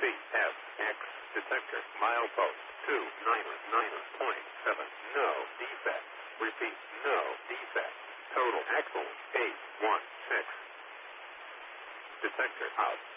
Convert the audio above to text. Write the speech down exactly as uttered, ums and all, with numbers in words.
C F X detector milepost two nine nine point seven. No defect. Repeat, no defect. Total axle eight one six. Detector out.